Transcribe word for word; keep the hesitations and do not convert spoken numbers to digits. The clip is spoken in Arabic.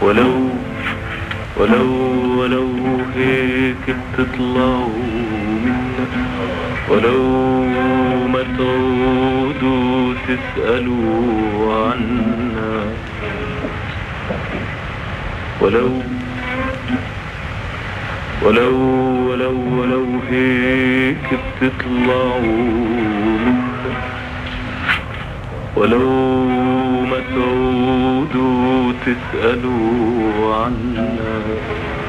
ولو ولو ولو هيك بتطلعوا منا، ولو ما تعودوا تسألوا عنا، ولو ولو ولو ولو هيك بتطلعوا منا، ولو ما تعودوا تسألوا عنا.